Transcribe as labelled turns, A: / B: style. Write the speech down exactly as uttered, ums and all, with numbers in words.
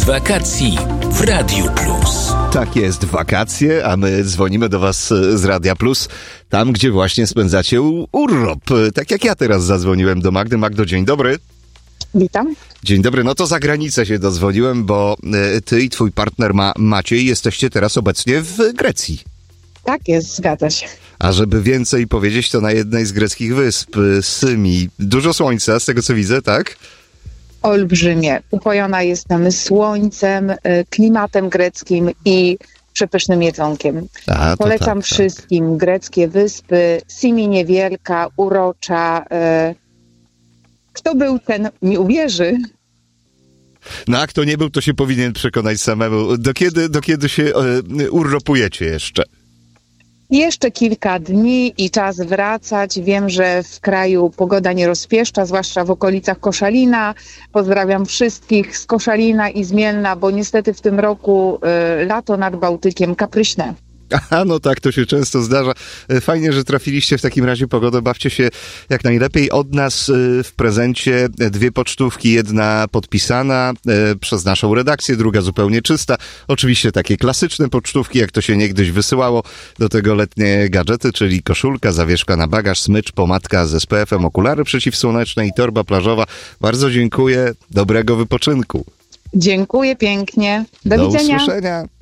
A: wakacji w Radiu Plus.
B: Tak jest, wakacje, a my dzwonimy do was z Radia Plus, tam gdzie właśnie spędzacie urlop. Tak jak ja teraz zadzwoniłem do Magdy. Magdo, dzień dobry.
C: Witam.
B: Dzień dobry, no to za granicę się dozwoniłem, bo ty i twój partner Ma- Maciej jesteście teraz obecnie w Grecji.
C: Tak jest, zgadza się.
B: A żeby więcej powiedzieć, to na jednej z greckich wysp, Symi. Dużo słońca, z tego co widzę, tak?
C: Olbrzymie. Upojona jestem słońcem, klimatem greckim i przepysznym jedzonkiem.
B: A,
C: Polecam
B: tak,
C: wszystkim
B: tak.
C: greckie wyspy. Symi niewielka, urocza. Kto był, ten nie uwierzy.
B: No a kto nie był, to się powinien przekonać samemu. Do kiedy, do kiedy się e, urlopujecie jeszcze?
C: Jeszcze kilka dni i czas wracać. Wiem, że w kraju pogoda nie rozpieszcza, zwłaszcza w okolicach Koszalina. Pozdrawiam wszystkich z Koszalina i z Mielna, bo niestety w tym roku y, lato nad Bałtykiem kapryśne.
B: Aha, no tak, to się często zdarza. Fajnie, że trafiliście w takim razie pogodę. Bawcie się jak najlepiej. Od nas w prezencie dwie pocztówki. Jedna podpisana przez naszą redakcję, druga zupełnie czysta. Oczywiście takie klasyczne pocztówki, jak to się niegdyś wysyłało. Do tego letnie gadżety, czyli koszulka, zawieszka na bagaż, smycz, pomadka z S P F em, okulary przeciwsłoneczne i torba plażowa. Bardzo dziękuję. Dobrego wypoczynku.
C: Dziękuję pięknie. Do,
B: Do
C: widzenia.
B: usłyszenia.